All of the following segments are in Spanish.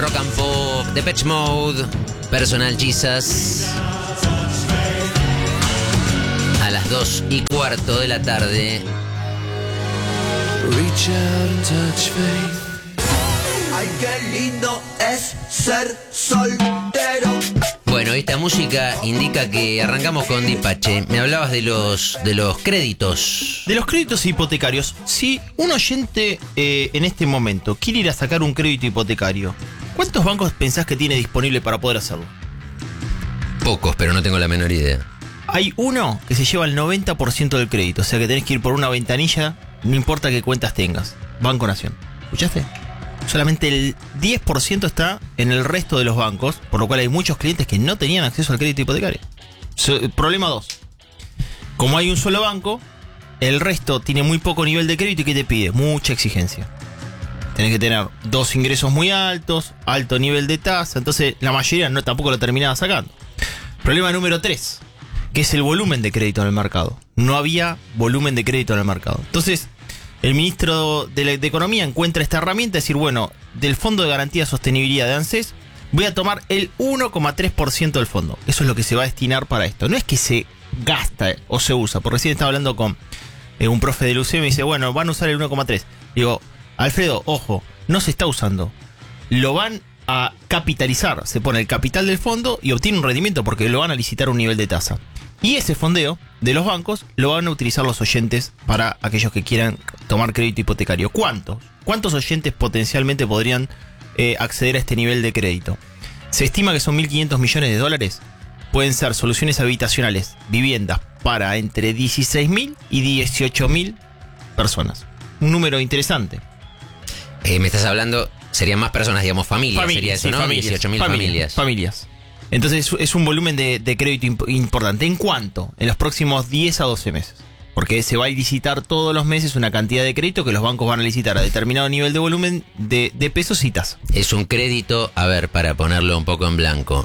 rock and pop, Depeche Mode, Personal Jesus. A las 2:15 de la tarde. Reach out and touch faith. Ay, qué lindo es ser soltero. Bueno, esta música indica que arrancamos con Dipache. Me hablabas de los créditos. De los créditos hipotecarios. Si un oyente en este momento quiere ir a sacar un crédito hipotecario, ¿cuántos bancos pensás que tiene disponible para poder hacerlo? Pocos, pero no tengo la menor idea. Hay uno que se lleva el 90% del crédito, o sea que tenés que ir por una ventanilla, no importa qué cuentas tengas. Banco Nación. ¿Escuchaste? Solamente el 10% está en el resto de los bancos, por lo cual hay muchos clientes que no tenían acceso al crédito hipotecario. Problema 2. Como hay un solo banco, el resto tiene muy poco nivel de crédito y ¿qué te pide? Mucha exigencia. Tenés que tener 2 ingresos muy altos, alto nivel de tasa, entonces la mayoría tampoco lo terminaba sacando. Problema número 3, que es el volumen de crédito en el mercado. No había volumen de crédito en el mercado. Entonces, el ministro de Economía encuentra esta herramienta, es decir, bueno, del Fondo de Garantía y Sostenibilidad de ANSES, voy a tomar el 1,3% del fondo. Eso es lo que se va a destinar para esto. No es que se gasta o se usa, porque recién estaba hablando con un profe del UC y me dice, bueno, van a usar el 1,3%. Digo, Alfredo, ojo, no se está usando. Lo van a capitalizar. Se pone el capital del fondo y obtiene un rendimiento porque lo van a licitar a un nivel de tasa. Y ese fondeo de los bancos lo van a utilizar los oyentes para aquellos que quieran tomar crédito hipotecario. ¿Cuántos oyentes potencialmente podrían acceder a este nivel de crédito? Se estima que son 1.500 millones de dólares. Pueden ser soluciones habitacionales, viviendas para entre 16.000 y 18.000 personas. Un número interesante. Me estás hablando, serían más personas, digamos, familias sería eso, sí, ¿no? 18.000 familias. Familias. Entonces es un volumen de crédito importante. ¿En cuánto? En los próximos 10 a 12 meses. Porque se va a licitar todos los meses una cantidad de crédito que los bancos van a licitar a determinado nivel de volumen de pesos y tasa. Es un crédito, a ver, para ponerlo un poco en blanco.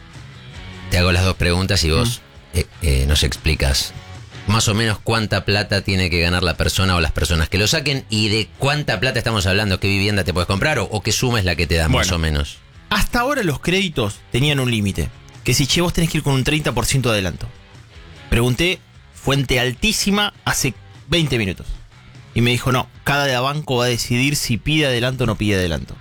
Te hago las dos preguntas y vos nos explicas más o menos cuánta plata tiene que ganar la persona o las personas que lo saquen y de cuánta plata estamos hablando, qué vivienda te puedes comprar o qué suma es la que te dan, más o menos. Hasta ahora los créditos tenían un límite, que si vos tenés que ir con un 30% de adelanto. Pregunté, fuente altísima, hace 20 minutos. Y me dijo, no, cada banco va a decidir si pide adelanto o no pide adelanto.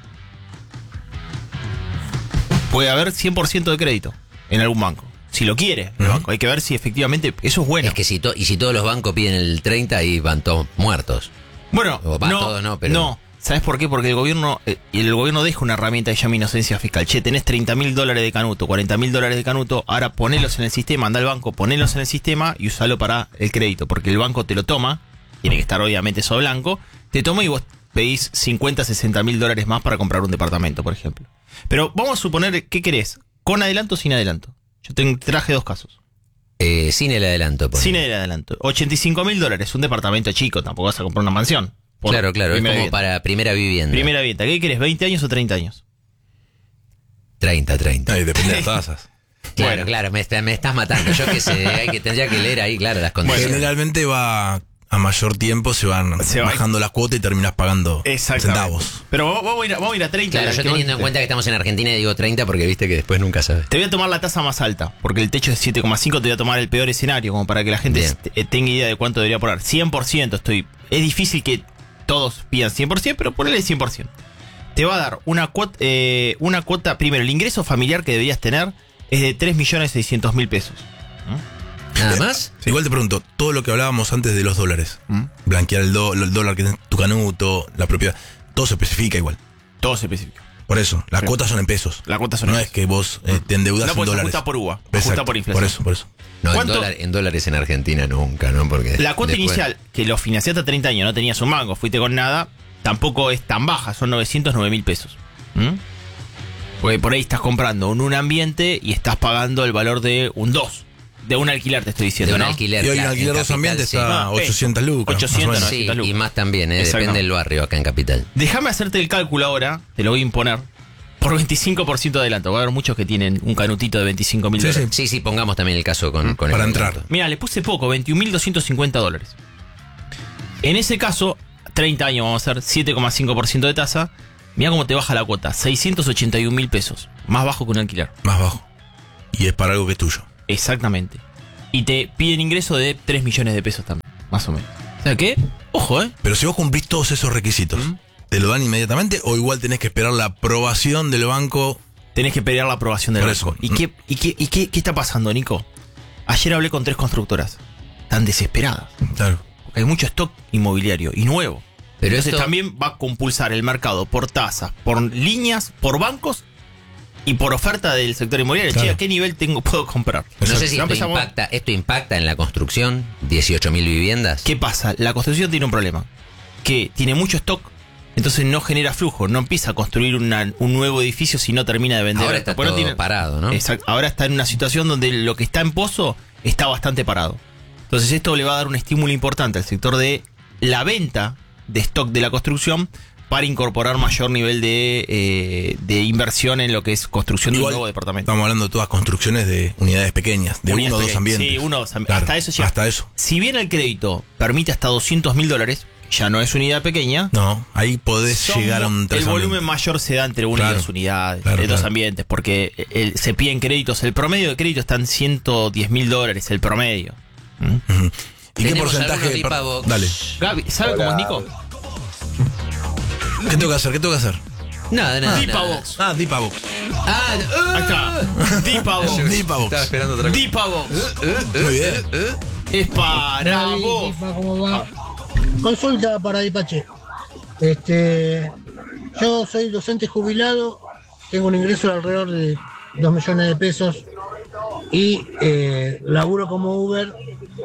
Puede haber 100% de crédito en algún banco. Si lo quiere el banco, hay que ver si efectivamente eso es bueno. Es que si todos los bancos piden el 30, ahí van todos muertos. Bueno, todos no, pero... No. ¿Sabes por qué? Porque el gobierno deja una herramienta que se llama inocencia fiscal. Che, tenés $30.000 de canuto, $40.000 de canuto, ahora ponelos en el sistema, anda al banco, ponelos en el sistema y usalo para el crédito. Porque el banco te lo toma, tiene que estar obviamente eso blanco, te toma y vos pedís $50.000-$60.000 más para comprar un departamento, por ejemplo. Pero vamos a suponer, ¿qué querés? ¿Con adelanto o sin adelanto? Yo traje 2 casos. Sin el adelanto. Sin el adelanto. $85.000, un departamento chico, tampoco vas a comprar una mansión. Claro, es como vivienda. Para primera vivienda. Primera vivienda. ¿Qué querés, 20 años o 30 años? 30. Ahí depende de las tasas. Claro, me estás matando. Yo que sé, tendría que leer ahí, claro, las condiciones. Generalmente va a mayor tiempo, se van bajando las cuotas y terminás pagando centavos. Pero vamos a ir a 30. Claro, yo teniendo en cuenta que estamos en Argentina y digo 30 porque viste que después nunca sabes. Te voy a tomar la tasa más alta, porque el techo es 7,5, te voy a tomar el peor escenario, como para que la gente tenga idea de cuánto debería poner. 100% es difícil que todos pidan 100%, pero ponele 100%. Te va a dar una cuota, primero, el ingreso familiar que deberías tener es de 3.600.000 pesos. ¿Nada más? Sí. Igual te pregunto, todo lo que hablábamos antes de los dólares, blanquear el dólar que tenés tu canuto, la propiedad, todo se especifica igual. Todo se especifica. Por eso, las cuotas son en pesos. Las cuotas son en pesos. No es que vos te endeudas en dólares. Ajusta por UVA, Exacto, ajusta por inflación. Por eso. No, en dólares en Argentina nunca, ¿no? Porque la cuota inicial, que lo financiaste a 30 años, no tenías un mango, fuiste con nada, tampoco es tan baja, son 909.000 pesos. Porque por ahí estás comprando un ambiente y estás pagando el valor de un 2. De un alquiler te estoy diciendo, de un ¿no? alquiler, y hoy un alquiler de 2 ambientes está 800 lucas. 800, más 900 lucas. Y más también, depende del barrio acá en Capital. Déjame hacerte el cálculo ahora, te lo voy a imponer. Por 25% de adelanto. Va a haber muchos que tienen un canutito de $25.000. Sí, pongamos también el caso con para el entrar. adelanto. Mira, le puse poco, $21.250. En ese caso, 30 años vamos a hacer 7,5% de tasa. Mirá cómo te baja la cuota, 681.000 pesos, más bajo que un alquiler. Más bajo. Y es para algo que es tuyo. Exactamente. Y te piden ingreso de 3 millones de pesos también, más o menos. O sea que, ojo, Pero si vos cumplís todos esos requisitos, ¿te lo dan inmediatamente o igual tenés que esperar la aprobación del banco? tenés que pedir la aprobación del Por banco. eso. ¿Y qué está pasando, Nico? Ayer hablé con 3 constructoras. Están desesperadas. Claro. Porque hay mucho stock inmobiliario y nuevo. Pero Entonces esto- también va a compulsar el mercado por tasas, por líneas, por bancos y por oferta del sector inmobiliario. Claro. Che, ¿a qué nivel puedo comprar? No sé si Ya esto empezamos- impacta en la construcción, 18.000 viviendas. ¿Qué pasa? La construcción tiene un problema. Que tiene mucho stock, entonces no genera flujo. No empieza a construir un nuevo edificio si no termina de vender. Ahora está Porque no todo parado, ¿no? Exacto. Ahora está en una situación donde lo que está en pozo está bastante parado. Entonces esto le va a dar un estímulo importante al sector de la venta de stock de la construcción para incorporar mayor nivel de inversión en lo que es construcción de un Igual, nuevo departamento. estamos hablando de todas construcciones de unidades pequeñas, de Unidades uno o dos pequeñas. ambientes. Sí, uno o dos Claro, hasta eso llega. Hasta eso. Si bien el crédito permite hasta $200.000, ya no es unidad pequeña. No, ahí podés Son llegar a un el 3 volumen mayor se da entre una y Claro, dos unidades, claro, de dos claro. ambientes, porque se piden créditos. El promedio de crédito está en $110.000, el promedio. Ujú. ¿Y qué Tenemos porcentaje? algunos Dipabox. Dale. Gaby, ¿sabe cómo es Nico? ¿Qué tengo que hacer? ¿Qué tengo que hacer? Nada. Dipabox. Ah, Dipabox. Ahí está. Dipabox. Dipabox. Estaba esperando otra cosa. Dipabox. Muy bien. Es para Gaby, vos. Dipa, ¿cómo va? Consulta para Dipache. Yo soy docente jubilado, tengo un ingreso de alrededor de 2 millones de pesos y laburo como Uber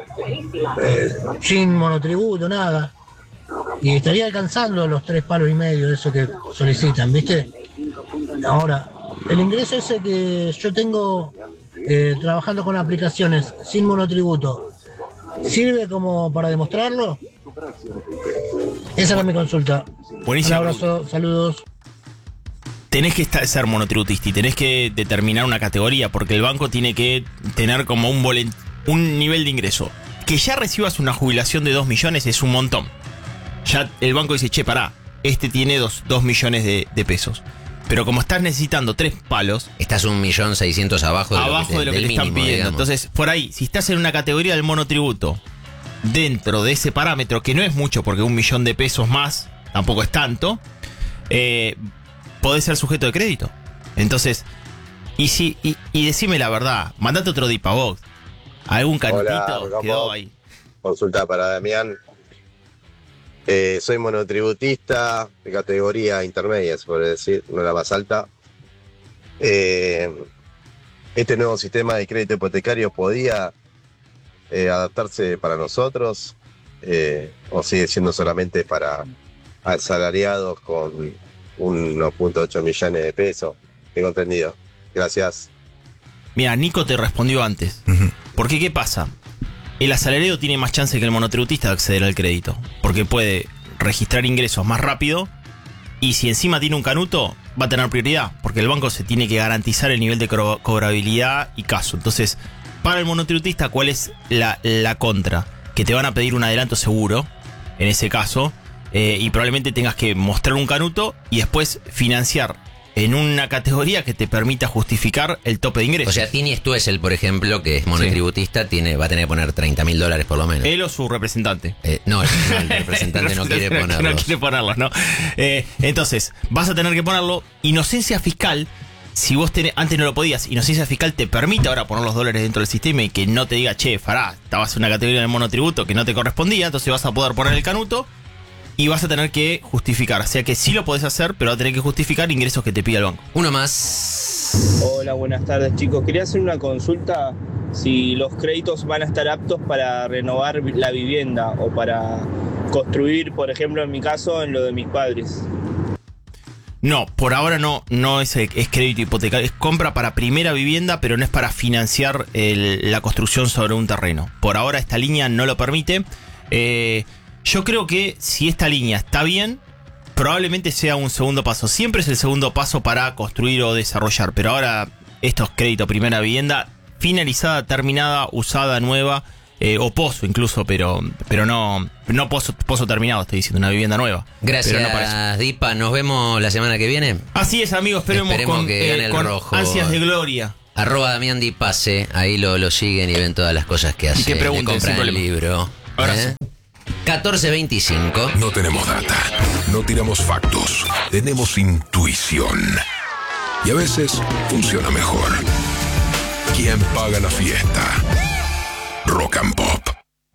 sin monotributo, nada. Y estaría alcanzando los 3,5 palos de eso que solicitan, ¿viste? Ahora, el ingreso ese que yo tengo trabajando con aplicaciones sin monotributo, ¿sirve como para demostrarlo? Esa era mi consulta. Un Buenísimo. abrazo, saludos. Tenés que ser monotributista y tenés que determinar una categoría, porque el banco tiene que tener como un nivel de ingreso. Que ya recibas una jubilación de 2 millones es un montón. Ya el banco dice, che, pará, este tiene 2 millones de pesos. Pero como estás necesitando 3 palos, Estás 1.600.000 abajo de abajo de lo que del te están mínimo, pidiendo. digamos. Entonces, por ahí, si estás en una categoría del monotributo, dentro de ese parámetro, que no es mucho, porque 1 millón de pesos más tampoco es tanto, podés ser sujeto de crédito. Entonces, y decime la verdad, mandate otro Dipabox. ¿Algún canutito Hola, quedó ¿cómo? ahí? Consulta para Damián. Soy monotributista de categoría intermedia, se puede decir, no la más alta. Este nuevo sistema de crédito hipotecario podía adaptarse para nosotros o sigue siendo solamente para asalariados con 1.8 millones de pesos. Tengo entendido. Gracias. Mira, Nico te respondió antes. Ujú. Porque, ¿qué pasa? El asalariado tiene más chance que el monotributista de acceder al crédito. Porque puede registrar ingresos más rápido. Y si encima tiene un canuto, va a tener prioridad. Porque el banco se tiene que garantizar el nivel de cobrabilidad y caso. Entonces, para el monotributista, ¿cuál es la contra? Que te van a pedir un adelanto seguro, en ese caso. Y probablemente tengas que mostrar un canuto y después financiar en una categoría que te permita justificar el tope de ingresos. O sea, Tini Stuessel, por ejemplo, que es monotributista, va a tener que poner $30.000 por lo menos. Él o su representante. No, el representante no quiere ponerlos. No quiere ponerlos, ¿no? Entonces, vas a tener que ponerlo. Inocencia fiscal, si vos antes no lo podías, inocencia fiscal te permite ahora poner los dólares dentro del sistema y que no te diga, che, fará, estabas en una categoría de monotributo que no te correspondía, entonces vas a poder poner el canuto y vas a tener que justificar. O sea que sí lo podés hacer, pero vas a tener que justificar ingresos que te pida el banco. Uno más. Hola, buenas tardes chicos. Quería hacer una consulta si los créditos van a estar aptos para renovar la vivienda o para construir, por ejemplo, en mi caso, en lo de mis padres. No, por ahora no es crédito hipotecario, es compra para primera vivienda, pero no es para financiar la construcción sobre un terreno. Por ahora esta línea no lo permite. Yo creo que si esta línea está bien, probablemente sea un segundo paso. Siempre es el segundo paso para construir o desarrollar, pero ahora esto es crédito primera vivienda, finalizada, terminada, usada, nueva, o pozo incluso, pero no pozo terminado, estoy diciendo, una vivienda nueva. Pero no parece. Gracias, Dipa. Nos vemos la semana que viene. Así es, amigos, esperemos que gane el con rojo. ansias de gloria. @Damián Dipase, ahí lo siguen y ven todas las cosas que hace. que pregunten, Le compran sin el problema. libro. Abrazo. 14:25. No tenemos data, no tiramos factos, tenemos intuición. Y a veces funciona mejor. ¿Quién paga la fiesta? Rock and Pop.